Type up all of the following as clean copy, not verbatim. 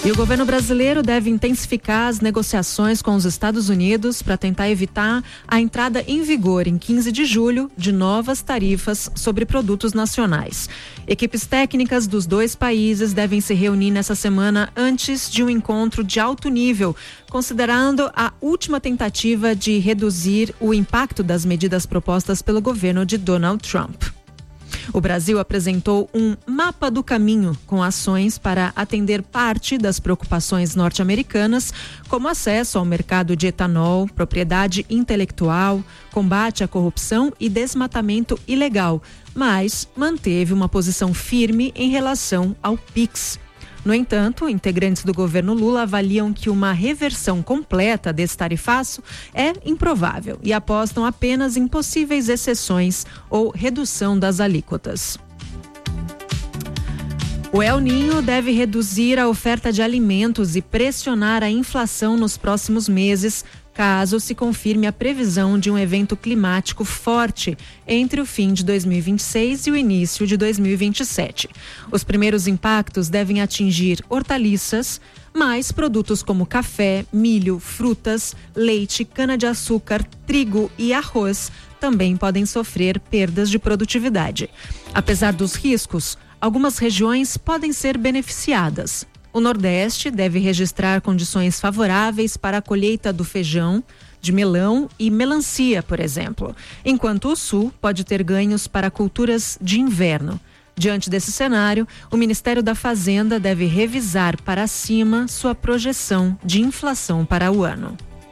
E o governo brasileiro deve intensificar as negociações com os Estados Unidos para tentar evitar a entrada em vigor em 15 de julho de novas tarifas sobre produtos nacionais. Equipes técnicas dos dois países devem se reunir nessa semana antes de um encontro de alto nível, considerando a última tentativa de reduzir o impacto das medidas propostas pelo governo de Donald Trump. O Brasil apresentou um mapa do caminho com ações para atender parte das preocupações norte-americanas, como acesso ao mercado de etanol, propriedade intelectual, combate à corrupção e desmatamento ilegal, mas manteve uma posição firme em relação ao PIX. No entanto, integrantes do governo Lula avaliam que uma reversão completa desse tarifaço é improvável e apostam apenas em possíveis exceções ou redução das alíquotas. O El Niño deve reduzir a oferta de alimentos e pressionar a inflação nos próximos meses, caso se confirme a previsão de um evento climático forte entre o fim de 2026 e o início de 2027. Os primeiros impactos devem atingir hortaliças, mas produtos como café, milho, frutas, leite, cana-de-açúcar, trigo e arroz também podem sofrer perdas de produtividade. Apesar dos riscos, algumas regiões podem ser beneficiadas. O Nordeste deve registrar condições favoráveis para a colheita do feijão, de melão e melancia, por exemplo, enquanto o Sul pode ter ganhos para culturas de inverno. Diante desse cenário, o Ministério da Fazenda deve revisar para cima sua projeção de inflação para o ano.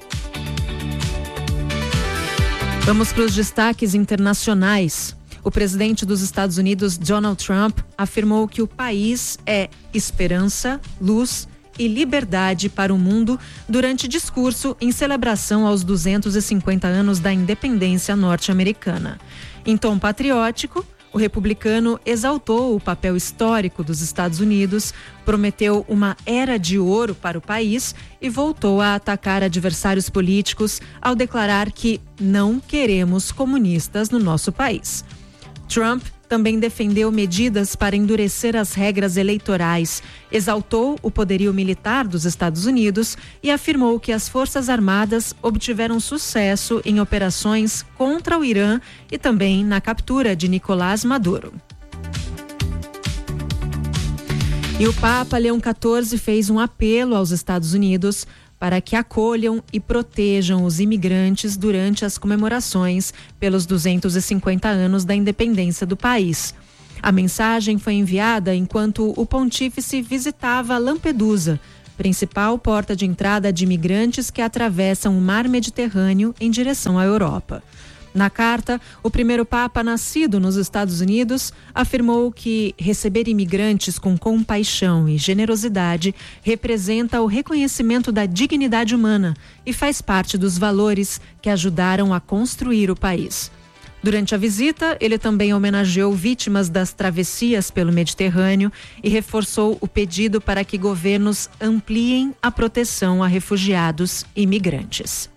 Vamos para os destaques internacionais. O presidente dos Estados Unidos, Donald Trump, afirmou que o país é esperança, luz e liberdade para o mundo durante discurso em celebração aos 250 anos da independência norte-americana. Em tom patriótico, o republicano exaltou o papel histórico dos Estados Unidos, prometeu uma era de ouro para o país e voltou a atacar adversários políticos ao declarar que não queremos comunistas no nosso país. Trump também defendeu medidas para endurecer as regras eleitorais, exaltou o poderio militar dos Estados Unidos e afirmou que as Forças Armadas obtiveram sucesso em operações contra o Irã e também na captura de Nicolás Maduro. E o Papa Leão XIV fez um apelo aos Estados Unidos para que acolham e protejam os imigrantes durante as comemorações pelos 250 anos da independência do país. A mensagem foi enviada enquanto o pontífice visitava Lampedusa, principal porta de entrada de imigrantes que atravessam o mar Mediterrâneo em direção à Europa. Na carta, o primeiro Papa nascido nos Estados Unidos afirmou que receber imigrantes com compaixão e generosidade representa o reconhecimento da dignidade humana e faz parte dos valores que ajudaram a construir o país. Durante a visita, ele também homenageou vítimas das travessias pelo Mediterrâneo e reforçou o pedido para que governos ampliem a proteção a refugiados e imigrantes.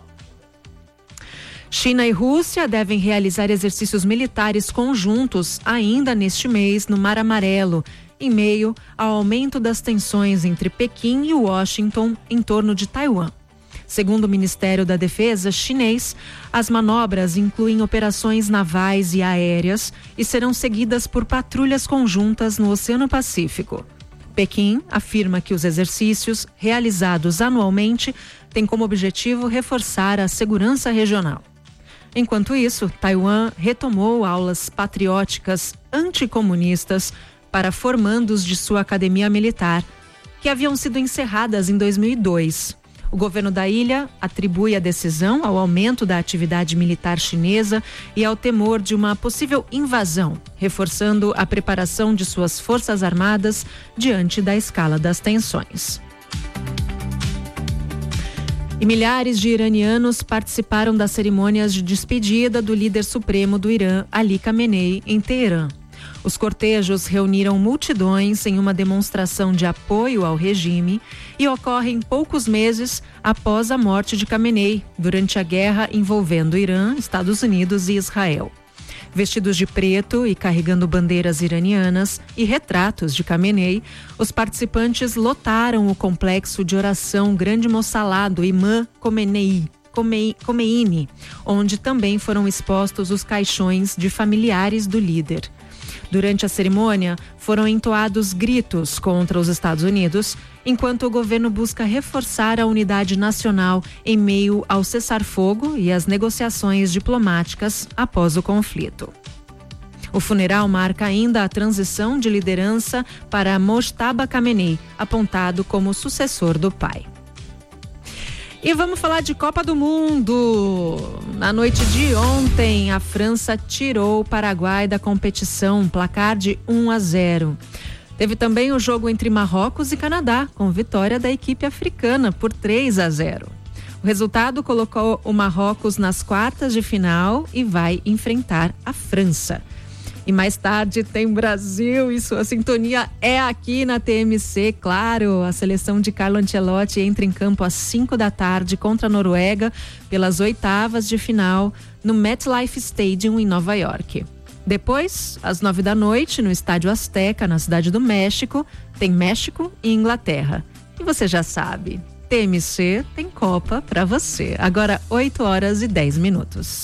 China e Rússia devem realizar exercícios militares conjuntos ainda neste mês no Mar Amarelo, em meio ao aumento das tensões entre Pequim e Washington em torno de Taiwan. Segundo o Ministério da Defesa chinês, as manobras incluem operações navais e aéreas e serão seguidas por patrulhas conjuntas no Oceano Pacífico. Pequim afirma que os exercícios, realizados anualmente, têm como objetivo reforçar a segurança regional. Enquanto isso, Taiwan retomou aulas patrióticas anticomunistas para formandos de sua academia militar, que haviam sido encerradas em 2002. O governo da ilha atribui a decisão ao aumento da atividade militar chinesa e ao temor de uma possível invasão, reforçando a preparação de suas forças armadas diante da escala das tensões. E milhares de iranianos participaram das cerimônias de despedida do líder supremo do Irã, Ali Khamenei, em Teherã. Os cortejos reuniram multidões em uma demonstração de apoio ao regime e ocorrem poucos meses após a morte de Khamenei, durante a guerra envolvendo Irã, Estados Unidos e Israel. Vestidos de preto e carregando bandeiras iranianas e retratos de Khamenei, os participantes lotaram o complexo de oração Grande Mossalá do Imã Khomeini, onde também foram expostos os caixões de familiares do líder. Durante a cerimônia, foram entoados gritos contra os Estados Unidos, enquanto o governo busca reforçar a unidade nacional em meio ao cessar-fogo e às negociações diplomáticas após o conflito. O funeral marca ainda a transição de liderança para Mojtaba Khamenei, apontado como sucessor do pai. E vamos falar de Copa do Mundo. Na noite de ontem, a França tirou o Paraguai da competição, placar de 1-0. Teve também o jogo entre Marrocos e Canadá, com vitória da equipe africana por 3-0. O resultado colocou o Marrocos nas quartas de final e vai enfrentar a França. E mais tarde tem Brasil e sua sintonia é aqui na TMC, claro. A seleção de Carlo Ancelotti entra em campo às 5 da tarde contra a Noruega pelas oitavas de final no MetLife Stadium em Nova York. Depois, às 9 da noite, no Estádio Azteca, na Cidade do México, tem México e Inglaterra. E você já sabe, TMC tem Copa pra você. Agora 8h10.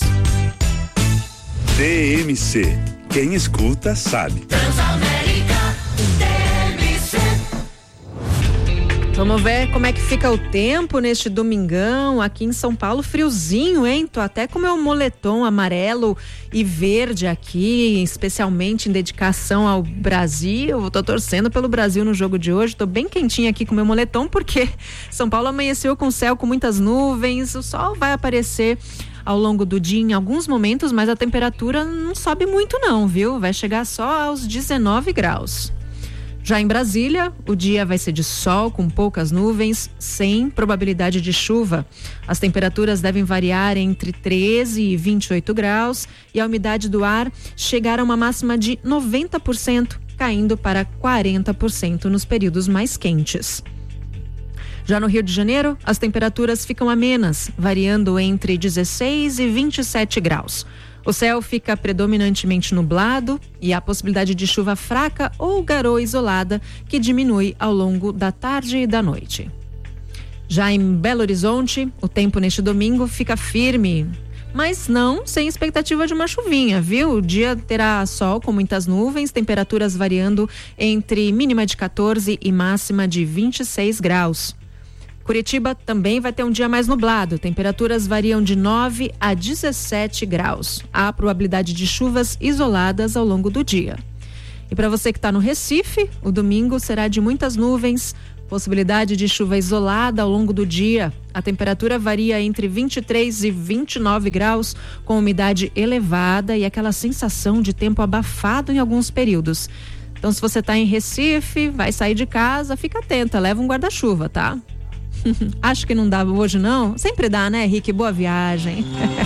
TMC. Quem escuta sabe. Transamérica, TMC. Vamos ver como é que fica o tempo neste domingão aqui em São Paulo. Friozinho, hein? Tô até com meu moletom amarelo e verde aqui, especialmente em dedicação ao Brasil. Tô torcendo pelo Brasil no jogo de hoje. Tô bem quentinha aqui com meu moletom porque São Paulo amanheceu com o céu com muitas nuvens. O sol vai aparecer ao longo do dia em alguns momentos, mas a temperatura não sobe muito não, viu? Vai chegar só aos 19 graus. Já em Brasília, o dia vai ser de sol com poucas nuvens, sem probabilidade de chuva. As temperaturas devem variar entre 13 e 28 graus e a umidade do ar chegar a uma máxima de 90%, caindo para 40% nos períodos mais quentes. Já no Rio de Janeiro, as temperaturas ficam amenas, variando entre 16 e 27 graus. O céu fica predominantemente nublado e há possibilidade de chuva fraca ou garoa isolada, que diminui ao longo da tarde e da noite. Já em Belo Horizonte, o tempo neste domingo fica firme, mas não sem expectativa de uma chuvinha, viu? O dia terá sol com muitas nuvens, temperaturas variando entre mínima de 14 e máxima de 26 graus. Curitiba também vai ter um dia mais nublado, temperaturas variam de 9 a 17 graus. Há probabilidade de chuvas isoladas ao longo do dia. E para você que está no Recife, o domingo será de muitas nuvens, possibilidade de chuva isolada ao longo do dia. A temperatura varia entre 23 e 29 graus, com umidade elevada e aquela sensação de tempo abafado em alguns períodos. Então, se você está em Recife, vai sair de casa, fica atenta, leva um guarda-chuva, tá? Acho que não dá hoje não? Sempre dá, né, Rick? Boa viagem.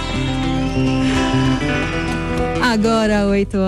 Agora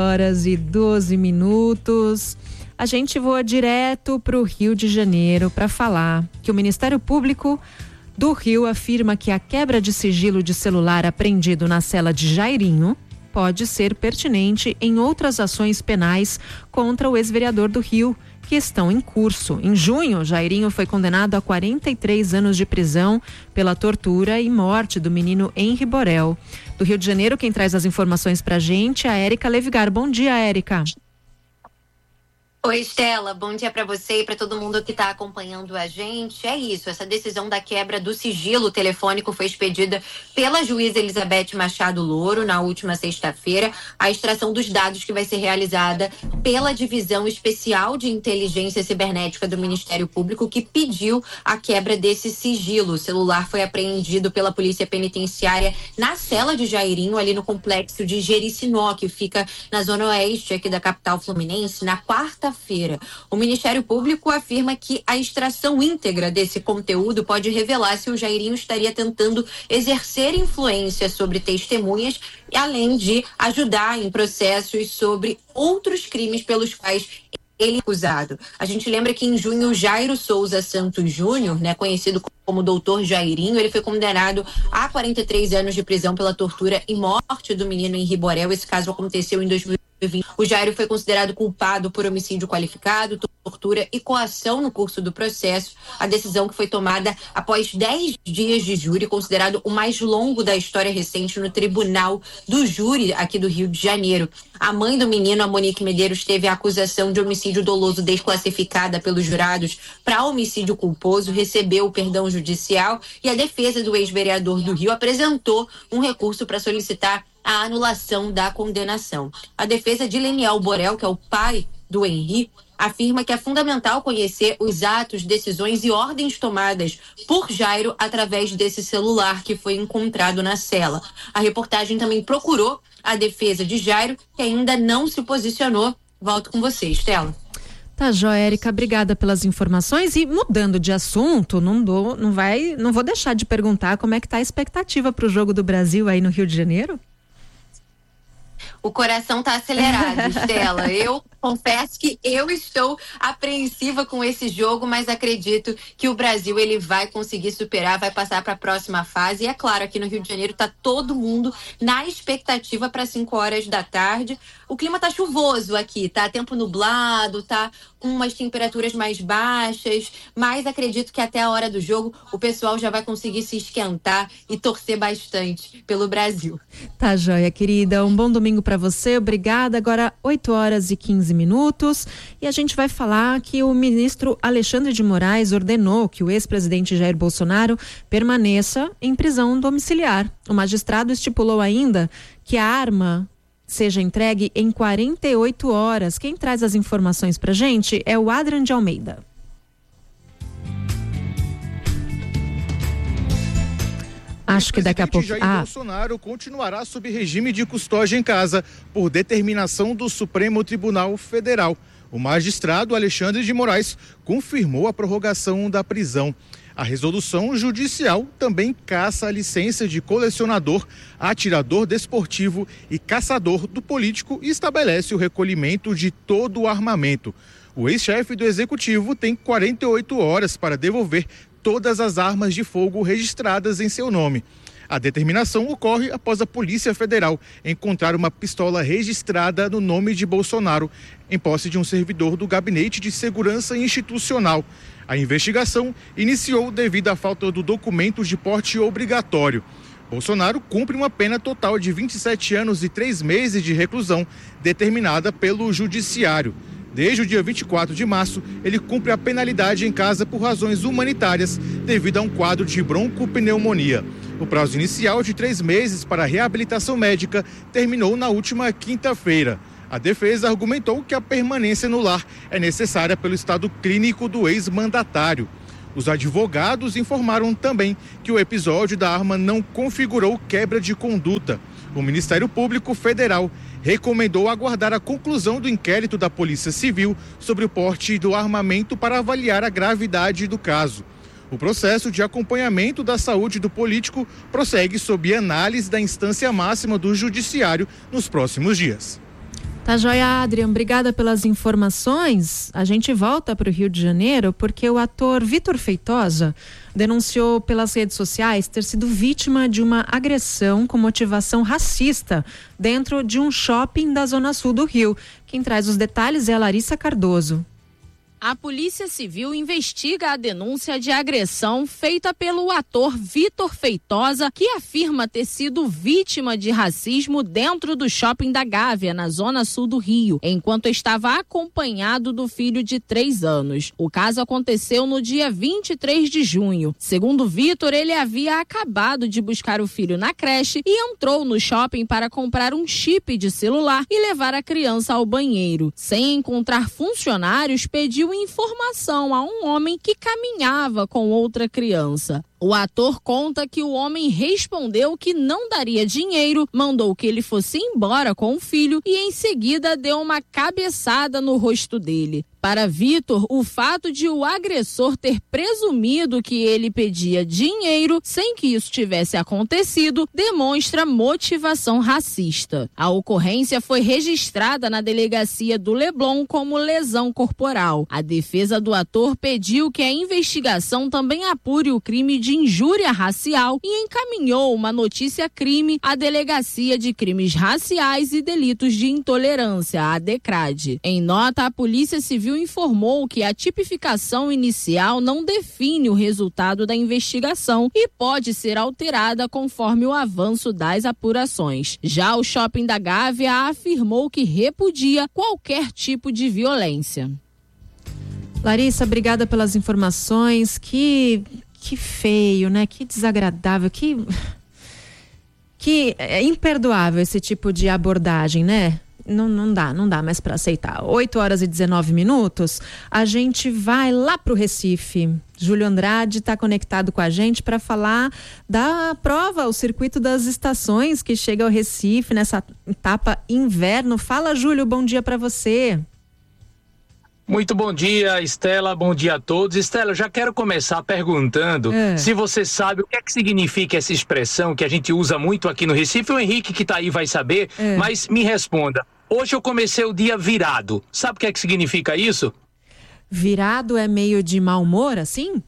8h12. A gente voa direto para o Rio de Janeiro para falar que o Ministério Público do Rio afirma que a quebra de sigilo de celular apreendido na cela de Jairinho pode ser pertinente em outras ações penais contra o ex-vereador do Rio, que estão em curso. Em junho, Jairinho foi condenado a 43 anos de prisão pela tortura e morte do menino Henri Borel. Do Rio de Janeiro, quem traz as informações pra gente é a Érica Levigar. Bom dia, Érica. Oi, Estela, bom dia para você e para todo mundo que está acompanhando a gente. É isso, essa decisão da quebra do sigilo telefônico foi expedida pela juíza Elizabeth Machado Louro na última sexta-feira. A extração dos dados que vai ser realizada pela Divisão Especial de Inteligência Cibernética do Ministério Público, que pediu a quebra desse sigilo. O celular foi apreendido pela Polícia Penitenciária na cela de Jairinho, ali no complexo de Jericinó, que fica na zona oeste aqui da capital fluminense, na quarta-feira. O Ministério Público afirma que a extração íntegra desse conteúdo pode revelar se o Jairinho estaria tentando exercer influência sobre testemunhas, além de ajudar em processos sobre outros crimes pelos quais ele é acusado. A gente lembra que em junho, Jairo Souza Santos Júnior, né, conhecido como Doutor Jairinho, ele foi condenado a 43 anos de prisão pela tortura e morte do menino Henri Borel. Esse caso aconteceu em 2020. O Jairo foi considerado culpado por homicídio qualificado, tortura e coação no curso do processo. A decisão que foi tomada após 10 dias de júri, considerado o mais longo da história recente no Tribunal do Júri aqui do Rio de Janeiro. A mãe do menino, a Monique Medeiros, teve a acusação de homicídio doloso desclassificada pelos jurados para homicídio culposo, recebeu o perdão judicial e a defesa do ex-vereador do Rio apresentou um recurso para solicitar a anulação da condenação. A defesa de Leniel Borel, que é o pai do Henri, afirma que é fundamental conhecer os atos, decisões e ordens tomadas por Jairo através desse celular que foi encontrado na cela. A reportagem também procurou a defesa de Jairo, que ainda não se posicionou. Volto com você, Estela. Tá, joia, Érica, obrigada pelas informações. E mudando de assunto, não vou deixar de perguntar como é que tá a expectativa para o Jogo do Brasil aí no Rio de Janeiro? O coração tá acelerado, Estela. Eu confesso que eu estou apreensiva com esse jogo, mas acredito que o Brasil ele vai conseguir superar, vai passar para a próxima fase. E é claro, aqui no Rio de Janeiro tá todo mundo na expectativa para 5 horas da tarde. O clima tá chuvoso aqui, tá tempo nublado, tá umas temperaturas mais baixas, mas acredito que até a hora do jogo o pessoal já vai conseguir se esquentar e torcer bastante pelo Brasil. Tá, joia, querida. Um bom domingo para você. Obrigada. Agora 8h15 e a gente vai falar que o ministro Alexandre de Moraes ordenou que o ex-presidente Jair Bolsonaro permaneça em prisão domiciliar. O magistrado estipulou ainda que a arma seja entregue em 48 horas. Quem traz as informações pra gente é o Adrian de Almeida. Acho que daqui a pouco. Jair Bolsonaro continuará sob regime de custódia em casa por determinação do Supremo Tribunal Federal. O magistrado Alexandre de Moraes confirmou a prorrogação da prisão. A resolução judicial também caça a licença de colecionador, atirador desportivo e caçador do político e estabelece o recolhimento de todo o armamento. O ex-chefe do executivo tem 48 horas para devolver todas as armas de fogo registradas em seu nome. A determinação ocorre após a Polícia Federal encontrar uma pistola registrada no nome de Bolsonaro em posse de um servidor do Gabinete de Segurança Institucional. A investigação iniciou devido à falta do documento de porte obrigatório. Bolsonaro cumpre uma pena total de 27 anos e 3 meses de reclusão, determinada pelo Judiciário. Desde o dia 24 de março, ele cumpre a penalidade em casa por razões humanitárias, devido a um quadro de broncopneumonia. O prazo inicial de 3 meses para reabilitação médica terminou na última quinta-feira. A defesa argumentou que a permanência no lar é necessária pelo estado clínico do ex-mandatário. Os advogados informaram também que o episódio da arma não configurou quebra de conduta. O Ministério Público Federal recomendou aguardar a conclusão do inquérito da Polícia Civil sobre o porte do armamento para avaliar a gravidade do caso. O processo de acompanhamento da saúde do político prossegue sob análise da instância máxima do Judiciário nos próximos dias. Tá joia, Adrian, obrigada pelas informações. A gente volta para o Rio de Janeiro porque o ator Vitor Feitosa denunciou pelas redes sociais ter sido vítima de uma agressão com motivação racista dentro de um shopping da Zona Sul do Rio. Quem traz os detalhes é a Larissa Cardoso. A Polícia Civil investiga a denúncia de agressão feita pelo ator Vitor Feitosa, que afirma ter sido vítima de racismo dentro do shopping da Gávea, na Zona Sul do Rio, enquanto estava acompanhado do filho de 3 anos. O caso aconteceu no dia 23 de junho. Segundo Vitor, ele havia acabado de buscar o filho na creche e entrou no shopping para comprar um chip de celular e levar a criança ao banheiro. Sem encontrar funcionários, pediu informação a um homem que caminhava com outra criança. O ator conta que o homem respondeu que não daria dinheiro, mandou que ele fosse embora com o filho e em seguida deu uma cabeçada no rosto dele. Para Vitor, o fato de o agressor ter presumido que ele pedia dinheiro sem que isso tivesse acontecido demonstra motivação racista. A ocorrência foi registrada na delegacia do Leblon como lesão corporal. A defesa do ator pediu que a investigação também apure o crime de injúria racial e encaminhou uma notícia-crime à Delegacia de Crimes Raciais e Delitos de Intolerância, a DECRAD. Em nota, a Polícia Civil informou que a tipificação inicial não define o resultado da investigação e pode ser alterada conforme o avanço das apurações. Já o Shopping da Gávea afirmou que repudia qualquer tipo de violência. Larissa, obrigada pelas informações. Que feio, né? Que desagradável, que é imperdoável esse tipo de abordagem, né? Não dá mais para aceitar. 8h19, a gente vai lá pro Recife. Júlio Andrade está conectado com a gente para falar da prova, o circuito das estações que chega ao Recife nessa etapa inverno. Fala, Júlio, bom dia para você. Muito bom dia, Estela, bom dia a todos. Estela, eu já quero começar perguntando se você sabe o que é que significa essa expressão que a gente usa muito aqui no Recife. O Henrique que está aí vai saber, mas me responda. Hoje eu comecei o dia virado. Sabe o que é que significa isso? Virado é meio de mau humor, assim?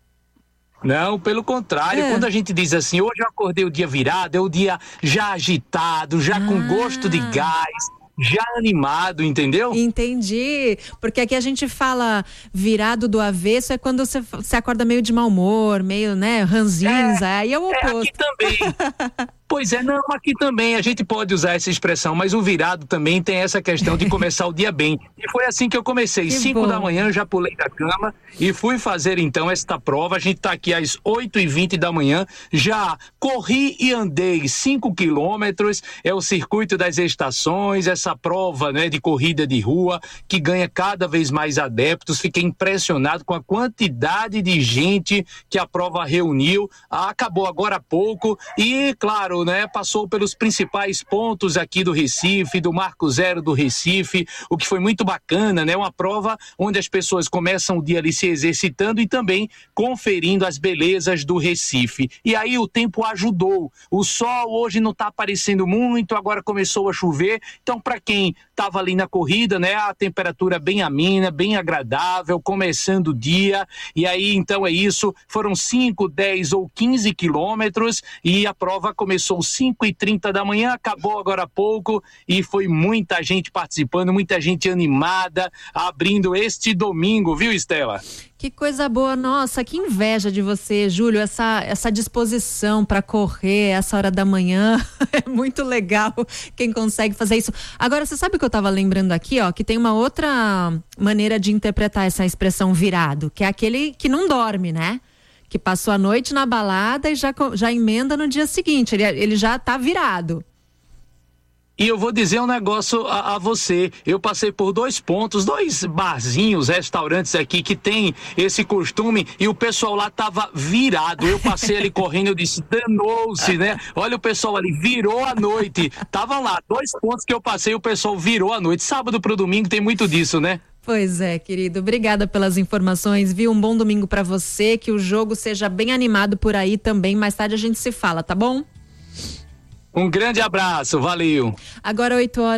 Não, pelo contrário, quando a gente diz assim, hoje eu acordei o dia virado, é o dia já agitado, já com gosto de gás, já animado, entendeu? Entendi, porque aqui a gente fala virado do avesso, é quando você acorda meio de mau humor, meio, né, ranzinza, aí é o oposto. Aqui também. Pois é, não, aqui também a gente pode usar essa expressão, mas o virado também tem essa questão de começar o dia bem. E foi assim que eu comecei, 5 da manhã eu já pulei da cama e fui fazer então esta prova. A gente está aqui às 8h20 da manhã, já corri e andei 5 quilômetros, é o circuito das estações, essa prova, né, de corrida de rua que ganha cada vez mais adeptos. Fiquei impressionado com a quantidade de gente que a prova reuniu, acabou agora há pouco e, claro, né, passou pelos principais pontos aqui do Recife, do Marco Zero do Recife, o que foi muito bacana, né? Uma prova onde as pessoas começam o dia ali se exercitando e também conferindo as belezas do Recife. E aí o tempo ajudou. O sol hoje não está aparecendo muito, agora começou a chover. Então, para quem estava ali na corrida, né, a temperatura bem amena, bem agradável, começando o dia. E aí, então, é isso. Foram 5, 10 ou 15 quilômetros e a prova começou 5h30 da manhã, acabou agora há pouco e foi muita gente participando, muita gente animada, abrindo este domingo, viu, Estela? Que coisa boa, nossa, que inveja de você, Júlio, essa disposição para correr essa hora da manhã, é muito legal quem consegue fazer isso. Agora, você sabe o que eu estava lembrando aqui, ó, que tem uma outra maneira de interpretar essa expressão virado, que é aquele que não dorme, né? Que passou a noite na balada e já emenda no dia seguinte, ele já tá virado. E eu vou dizer um negócio a você, eu passei por 2 pontos, 2 barzinhos, restaurantes aqui que tem esse costume e o pessoal lá tava virado, eu passei ali correndo, eu disse, danou-se, né? Olha o pessoal ali, virou a noite, tava lá, 2 pontos que eu passei, o pessoal virou a noite, sábado pro domingo tem muito disso, né? Pois é, querido. Obrigada pelas informações, viu? Um bom domingo pra você, que o jogo seja bem animado por aí também. Mais tarde a gente se fala, tá bom? Um grande abraço, valeu. Agora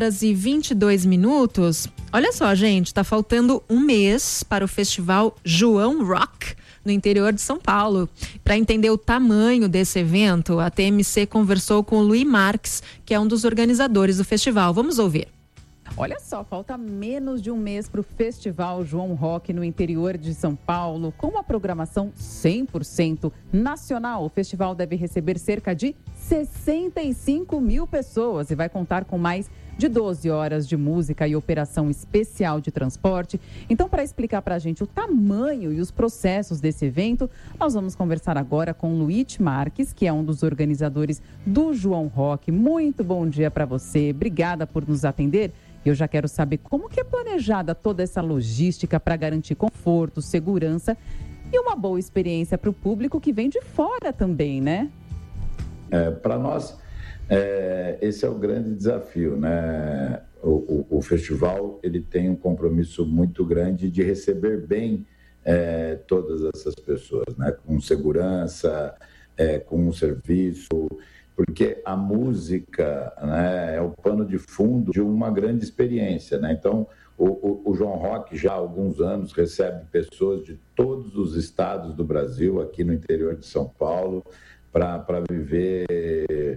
8h22. Olha só, gente, tá faltando um mês para o festival João Rock no interior de São Paulo. Para entender o tamanho desse evento, a TMC conversou com o Luiz Marques, que é um dos organizadores do festival. Vamos ouvir. Olha só, falta menos de um mês para o Festival João Rock no interior de São Paulo, com uma programação 100% nacional. O festival deve receber cerca de 65 mil pessoas e vai contar com mais de 12 horas de música e operação especial de transporte. Então, para explicar para a gente o tamanho e os processos desse evento, nós vamos conversar agora com o Luiz Marques, que é um dos organizadores do João Rock. Muito bom dia para você, obrigada por nos atender. Eu já quero saber como que é planejada toda essa logística para garantir conforto, segurança e uma boa experiência para o público que vem de fora também, né? Para nós, esse é o grande desafio, né? O festival ele tem um compromisso muito grande de receber bem todas essas pessoas, né? Com segurança, com um serviço, porque a música, né, é o pano de fundo de uma grande experiência, né? Então, o João Rock já há alguns anos recebe pessoas de todos os estados do Brasil, aqui no interior de São Paulo, para viver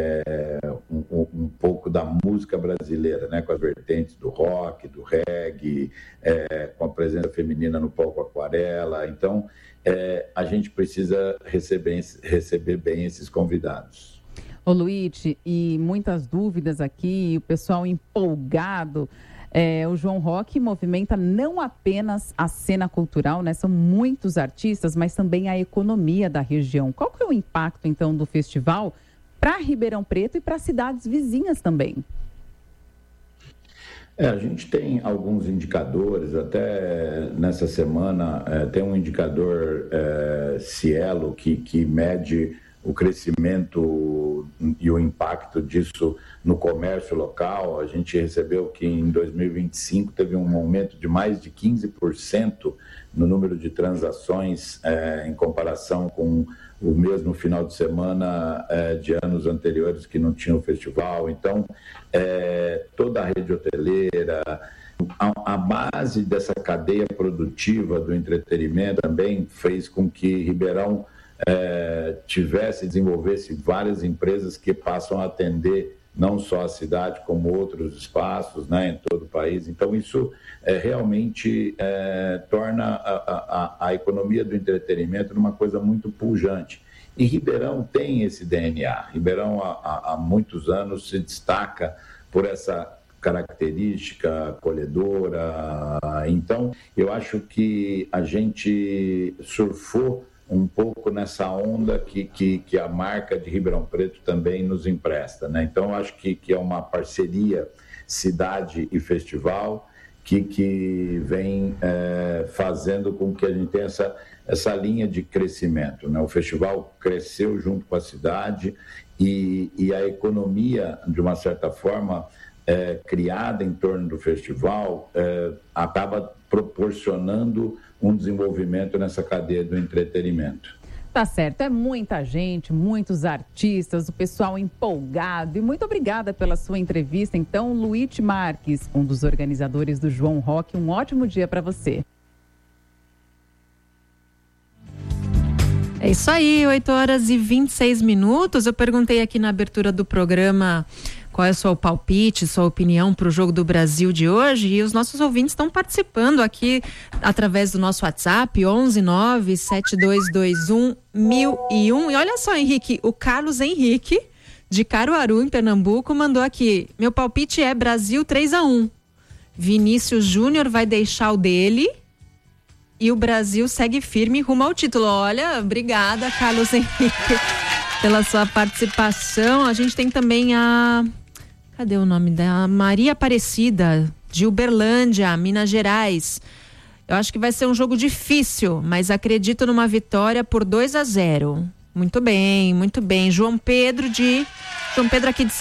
um pouco da música brasileira, né? Com as vertentes do rock, do reggae, com a presença feminina no palco Aquarela. Então, a gente precisa receber bem esses convidados. Ô Luiz, e muitas dúvidas aqui, o pessoal empolgado. O João Rock movimenta não apenas a cena cultural, né? São muitos artistas, mas também a economia da região. Qual que é o impacto, então, do festival para Ribeirão Preto e para cidades vizinhas também? A gente tem alguns indicadores, até nessa semana tem um indicador Cielo que mede o crescimento e o impacto disso no comércio local. A gente recebeu que em 2025 teve um aumento de mais de 15% no número de transações em comparação com o mesmo final de semana de anos anteriores que não tinha o festival. Então, toda a rede hoteleira, a base dessa cadeia produtiva do entretenimento também fez com que Ribeirão desenvolvesse várias empresas que passam a atender não só a cidade, como outros espaços, né, em todo o país. Então, isso realmente torna a economia do entretenimento uma coisa muito pujante. E Ribeirão tem esse DNA. Ribeirão, há muitos anos, se destaca por essa característica acolhedora. Então, eu acho que a gente surfou um pouco nessa onda que a marca de Ribeirão Preto também nos empresta, né? Então, acho que é uma parceria cidade e festival que vem fazendo com que a gente tenha essa linha de crescimento, né? O festival cresceu junto com a cidade e a economia, de uma certa forma, criada em torno do festival, acaba proporcionando um desenvolvimento nessa cadeia do entretenimento. Tá certo, é muita gente, muitos artistas, o pessoal empolgado. E muito obrigada pela sua entrevista. Então, Luiz Marques, um dos organizadores do João Rock, um ótimo dia para você. É isso aí, 8h26. Eu perguntei aqui na abertura do programa qual é o seu palpite, sua opinião para o Jogo do Brasil de hoje, e os nossos ouvintes estão participando aqui através do nosso WhatsApp, 11972211001. E olha só, Henrique, o Carlos Henrique, de Caruaru, em Pernambuco, mandou aqui: meu palpite é Brasil 3-1. Vinícius Júnior vai deixar o dele e o Brasil segue firme rumo ao título. Olha, obrigada, Carlos Henrique, pela sua participação. A gente tem também cadê o nome dela? Maria Aparecida, de Uberlândia, Minas Gerais. Eu acho que vai ser um jogo difícil, mas acredito numa vitória por 2-0. Muito bem, muito bem. João Pedro aqui de